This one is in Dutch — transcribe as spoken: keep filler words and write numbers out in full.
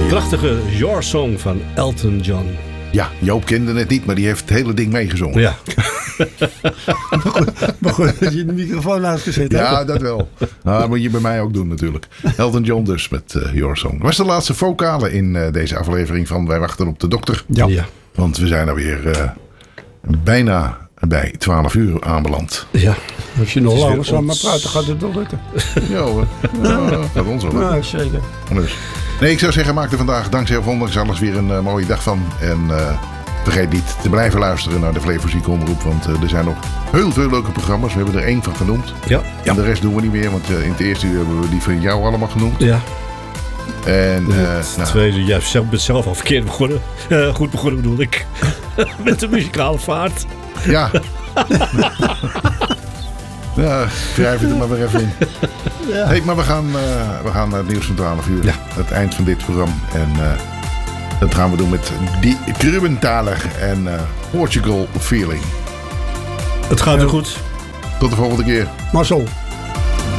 Prachtige Your Song van Elton John. Ja, Joop kende het niet, maar die heeft het hele ding meegezongen. Ja. maar, goed, maar goed dat je de microfoon uitgezet hebt. Ja, dat wel. Nou, dat moet je bij mij ook doen natuurlijk. Elton John dus met uh, Your Song. Dat was de laatste vocale in uh, deze aflevering van Wij wachten op de dokter. Ja. ja. Want we zijn alweer uh, bijna bij twaalf uur aanbeland. Ja. Als je nog langer samen ons... praat, dan gaat het wel lukken. Ja hoor. Uh, gaat ons wel lukken. Ja, zeker. Dus. Nee, ik zou zeggen, maak er vandaag dankzij Ondanks alles weer een uh, mooie dag van. En uh, vergeet niet te blijven luisteren naar de Flevozieke Omroep. Want uh, er zijn nog heel veel leuke programma's. We hebben er één van genoemd. Ja. En de rest doen we niet meer. Want uh, in het eerste uur hebben we die van jou allemaal genoemd. Ja. En uh, het nou. tweede, jij bent zelf al verkeerd begonnen. Uh, goed begonnen bedoel ik. Met de muzikale vaart. Ja. Ja, wrijf het er maar weer even in. Ja. Hey, maar we gaan, uh, we gaan naar het nieuws van twaalf uur. Ja. Het eind van dit programma. En uh, dat gaan we doen met Die Krubenthaler en uh, Portugal Feeling. Het gaat weer goed. Tot de volgende keer. Marcel.